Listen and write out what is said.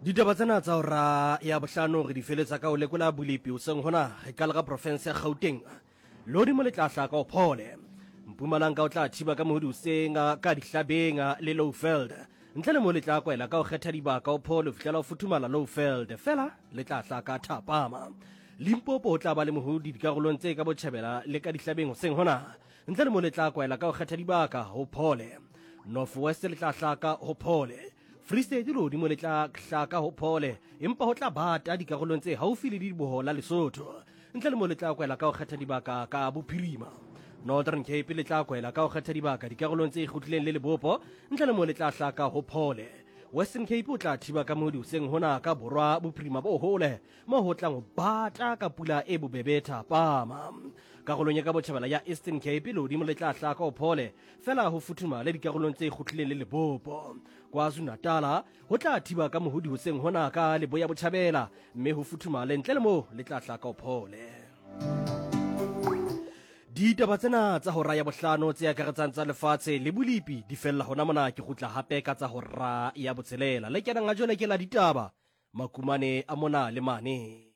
Ditaba tsena tsa hora ya bohlano re di feletsa ka o lekola Bolepi o seng hona re ka lega province ya Gauteng lori mo le tla hla ka o phole Mpumalanga o tla thiba ka mohodu senga ka dihlabeng le Lowveld ntle le mo le tla kwela ka o kgetha dibaka o phole o fihlela o futhumala Lowveld fela le tla hla ka Thapama Limpopo o tla ba le mohodu dikarolong tse ka botjhabela le ka dihlabeng o seng hona ntle le mo le tla kwela ka o kgetha dibaka ho phole North West le tla hla ka ho phole Free State lodi mo le tla hlaka ho phole empa ho tla bata dikarolong tse haufi le dibohola Lesotho ntle le mo le tla kwela ka o kgetha dibaka ka Bophirima Northern Cape le tla kwela ka o kgetha dibaka dikarolong tse ikgutlileng le Lebopo ntle le mo le tla hlaka ho phole Western Cape o tla thiba ka moodi seng hona ka Borwa Bophirima bo hole mo ho tlang ho bata ka pula e bobebe Thapama karolong ya ka botjhabela ya Eastern Cape lodi mo le tla hlaka ho phole fela ho futhuma le dikarolong tse ikgutlileng le Lebopo KwaZulu-Natal ho tla thiba ka moodi ho seng hona ka Leboya botjhabela mme ho futhuma le ntle le mo le tla hlaka ho phole Ditaba tsena tsa hora ya bohlano tse akaretsang tsa lefatshe le Bolepi di fella hona mona ke gutla hape ka tsa hora ya botshelela le kenang a jone ke la ditaba makumane a mona le mane